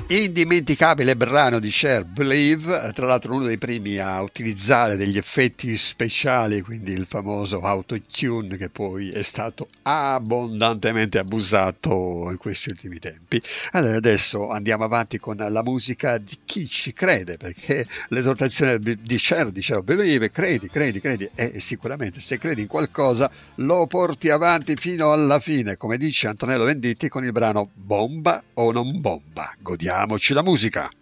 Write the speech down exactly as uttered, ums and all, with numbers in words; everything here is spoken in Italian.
Indimenticabile brano di Cher, Believe, tra l'altro uno dei primi a utilizzare degli effetti speciali, quindi il famoso autotune che poi è stato abbondantemente abusato in questi ultimi tempi. Allora adesso andiamo avanti con la musica di chi ci crede, perché l'esortazione di Cher diceva Believe, credi, credi, credi, e sicuramente se credi in qualcosa lo porti avanti fino alla fine, come dice Antonello Venditti con il brano Bomba o non bomba. Godiamoci la musica.